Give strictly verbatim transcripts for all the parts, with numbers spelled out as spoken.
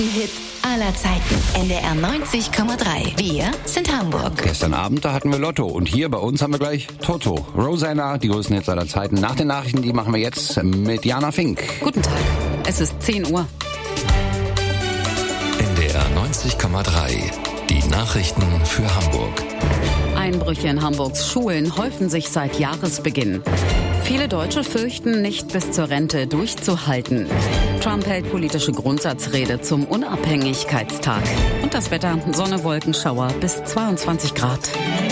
Hits aller Zeiten. N D R neunzig Komma drei. Wir sind Hamburg. Gestern Abend, da hatten wir Lotto. Und hier bei uns haben wir gleich Toto. Rosanna, die größten Hits aller Zeiten. Nach den Nachrichten, die machen wir jetzt mit Jana Fink. Guten Tag. Es ist zehn Uhr. N D R neunzig Komma drei. Die Nachrichten für Hamburg. Einbrüche in Hamburgs Schulen häufen sich seit Jahresbeginn. Viele Deutsche fürchten, nicht bis zur Rente durchzuhalten. Trump hält politische Grundsatzrede zum Unabhängigkeitstag. Und das Wetter, Sonne, Wolkenschauer bis zweiundzwanzig Grad.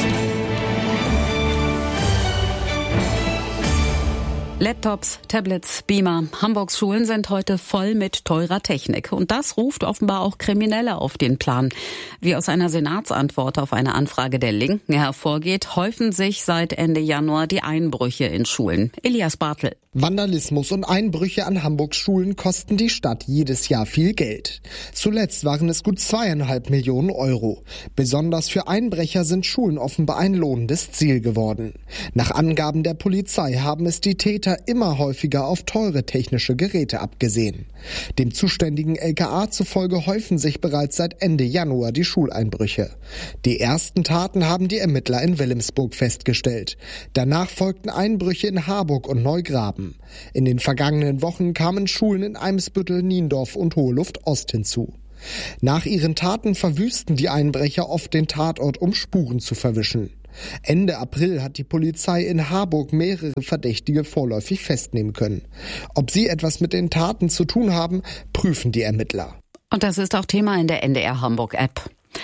Laptops, Tablets, Beamer. Hamburgs Schulen sind heute voll mit teurer Technik. Und das ruft offenbar auch Kriminelle auf den Plan. Wie aus einer Senatsantwort auf eine Anfrage der Linken hervorgeht, häufen sich seit Ende Januar die Einbrüche in Schulen. Elias Bartel. Vandalismus und Einbrüche an Hamburgs Schulen kosten die Stadt jedes Jahr viel Geld. Zuletzt waren es gut zweieinhalb Millionen Euro. Besonders für Einbrecher sind Schulen offenbar ein lohnendes Ziel geworden. Nach Angaben der Polizei haben es die Täter immer häufiger auf teure technische Geräte abgesehen. Dem zuständigen L K A zufolge häufen sich bereits seit Ende Januar die Schuleinbrüche. Die ersten Taten haben die Ermittler in Wilhelmsburg festgestellt. Danach folgten Einbrüche in Harburg und Neugraben. In den vergangenen Wochen kamen Schulen in Eimsbüttel, Niendorf und Hoheluft Ost hinzu. Nach ihren Taten verwüsten die Einbrecher oft den Tatort, um Spuren zu verwischen. Ende April hat die Polizei in Harburg mehrere Verdächtige vorläufig festnehmen können. Ob sie etwas mit den Taten zu tun haben, prüfen die Ermittler. Und das ist auch Thema in der N D R Hamburg App.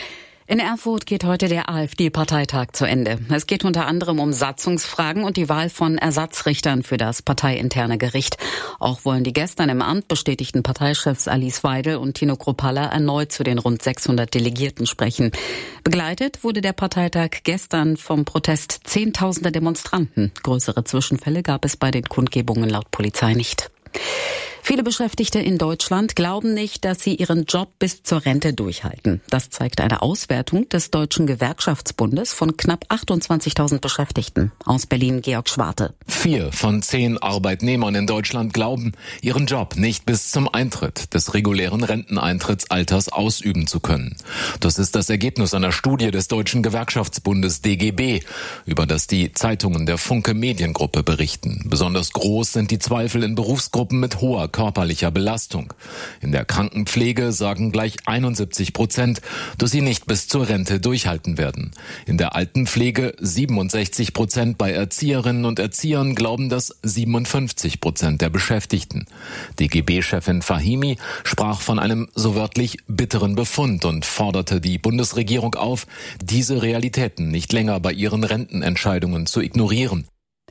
In Erfurt geht heute der AfD-Parteitag zu Ende. Es geht unter anderem um Satzungsfragen und die Wahl von Ersatzrichtern für das parteiinterne Gericht. Auch wollen die gestern im Amt bestätigten Parteichefs Alice Weidel und Tino Kruppalla erneut zu den rund sechshundert Delegierten sprechen. Begleitet wurde der Parteitag gestern vom Protest zehntausender Demonstranten. Größere Zwischenfälle gab es bei den Kundgebungen laut Polizei nicht. Viele Beschäftigte in Deutschland glauben nicht, dass sie ihren Job bis zur Rente durchhalten. Das zeigt eine Auswertung des Deutschen Gewerkschaftsbundes von knapp achtundzwanzigtausend Beschäftigten. Aus Berlin Georg Schwarte. Vier von zehn Arbeitnehmern in Deutschland glauben, ihren Job nicht bis zum Eintritt des regulären Renteneintrittsalters ausüben zu können. Das ist das Ergebnis einer Studie des Deutschen Gewerkschaftsbundes D G B, über das die Zeitungen der Funke Mediengruppe berichten. Besonders groß sind die Zweifel in Berufsgruppen mit hoher körperlicher Belastung. In der Krankenpflege sagen gleich einundsiebzig Prozent, dass sie nicht bis zur Rente durchhalten werden. In der Altenpflege siebenundsechzig Prozent, bei Erzieherinnen und Erziehern glauben das siebenundfünfzig Prozent der Beschäftigten. D G B-Chefin Fahimi sprach von einem so wörtlich bitteren Befund und forderte die Bundesregierung auf, diese Realitäten nicht länger bei ihren Rentenentscheidungen zu ignorieren.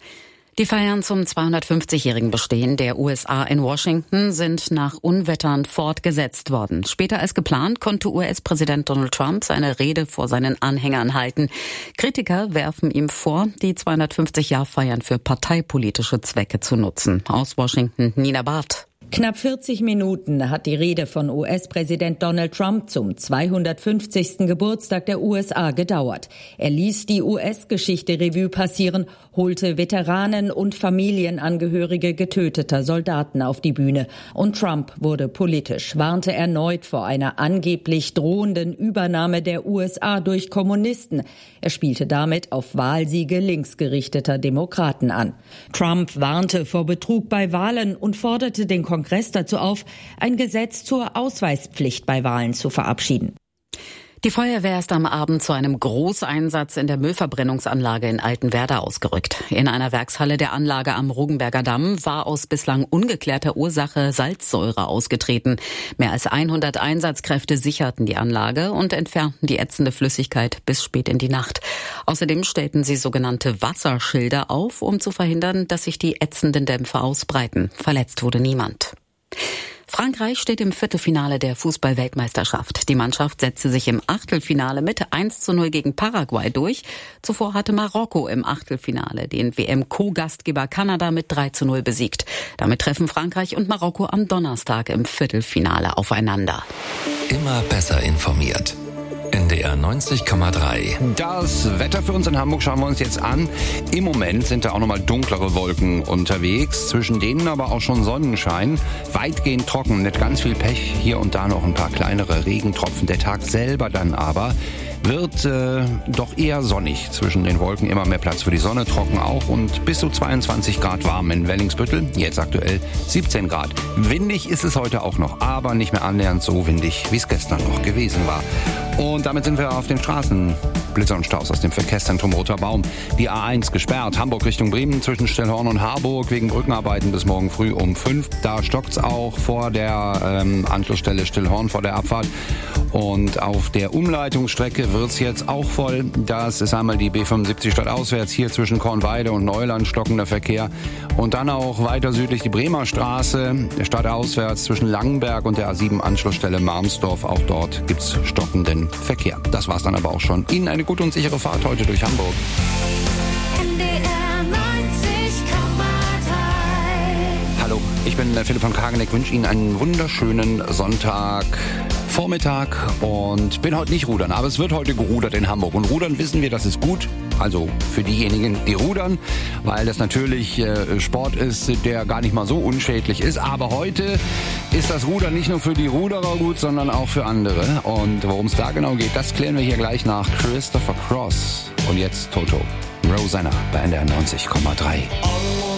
Die Feiern zum zweihundertfünfzigjährigen Bestehen der U S A in Washington sind nach Unwettern fortgesetzt worden. Später als geplant konnte U S-Präsident Donald Trump seine Rede vor seinen Anhängern halten. Kritiker werfen ihm vor, die zweihundertfünfzig-Jahr-Feiern für parteipolitische Zwecke zu nutzen. Aus Washington, Nina Barth. Knapp vierzig Minuten hat die Rede von U S-Präsident Donald Trump zum zweihundertfünfzigsten Geburtstag der U S A gedauert. Er ließ die U S-Geschichte Revue passieren, holte Veteranen und Familienangehörige getöteter Soldaten auf die Bühne. Und Trump wurde politisch, warnte erneut vor einer angeblich drohenden Übernahme der U S A durch Kommunisten. Er spielte damit auf Wahlsiege linksgerichteter Demokraten an. Trump warnte vor Betrug bei Wahlen und forderte den Kongress dazu auf, ein Gesetz zur Ausweispflicht bei Wahlen zu verabschieden. Die Feuerwehr ist am Abend zu einem Großeinsatz in der Müllverbrennungsanlage in Altenwerder ausgerückt. In einer Werkshalle der Anlage am Rugenberger Damm war aus bislang ungeklärter Ursache Salzsäure ausgetreten. Mehr als hundert Einsatzkräfte sicherten die Anlage und entfernten die ätzende Flüssigkeit bis spät in die Nacht. Außerdem stellten sie sogenannte Wasserschilder auf, um zu verhindern, dass sich die ätzenden Dämpfe ausbreiten. Verletzt wurde niemand. Frankreich steht im Viertelfinale der Fußball-Weltmeisterschaft. Die Mannschaft setzte sich im Achtelfinale mit eins zu null gegen Paraguay durch. Zuvor hatte Marokko im Achtelfinale den W M-Co-Gastgeber Kanada mit drei zu null besiegt. Damit treffen Frankreich und Marokko am Donnerstag im Viertelfinale aufeinander. Immer besser informiert. N N D R neunzig Komma drei. Das Wetter für uns in Hamburg schauen wir uns jetzt an. Im Moment sind da auch nochmal dunklere Wolken unterwegs, zwischen denen aber auch schon Sonnenschein. Weitgehend trocken, nicht ganz viel Pech, hier und da noch ein paar kleinere Regentropfen. Der Tag selber dann aber wird äh, doch eher sonnig. Zwischen den Wolken immer mehr Platz für die Sonne, trocken auch und bis zu zweiundzwanzig Grad warm in Wellingsbüttel. Jetzt aktuell siebzehn Grad. Windig ist es heute auch noch, aber nicht mehr annähernd so windig, wie es gestern noch gewesen war. Und damit sind wir auf den Straßen. Blitzer und Staus aus dem Verkehrszentrum Roter Baum. Die A eins gesperrt, Hamburg Richtung Bremen zwischen Stellhorn und Harburg wegen Brückenarbeiten bis morgen früh um fünf. Da stockt's auch vor der ähm, Anschlussstelle Stellhorn vor der Abfahrt. Und auf der Umleitungsstrecke wird's jetzt auch voll. Das ist einmal die B fünfundsiebzig stadtauswärts, hier zwischen Kornweide und Neuland stockender Verkehr. Und dann auch weiter südlich die Bremer Straße, stadtauswärts zwischen Langenberg und der A sieben Anschlussstelle Marmsdorf. Auch dort gibt's stockenden Verkehr. Das war's dann aber auch schon. Ihnen eine gute und sichere Fahrt heute durch Hamburg. N D R neunzig Komma drei. Hallo, ich bin Philipp von Kageneck, wünsche Ihnen einen wunderschönen Sonntag. Vormittag und bin heute nicht rudern, aber es wird heute gerudert in Hamburg. Und rudern wissen wir, das ist gut. Also für diejenigen, die rudern, weil das natürlich äh, Sport ist, der gar nicht mal so unschädlich ist. Aber heute ist das Rudern nicht nur für die Ruderer gut, sondern auch für andere. Und worum es da genau geht, das klären wir hier gleich nach Christopher Cross. Und jetzt Toto, Rosanna bei N D R neunzig Komma drei.